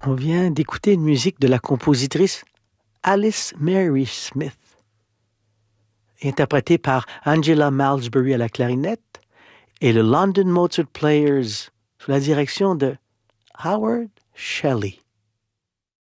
On vient d'écouter une musique de la compositrice Alice Mary Smith, interprétée par Angela Malmesbury à la clarinette et le London Mozart Players sous la direction de Howard Shelley.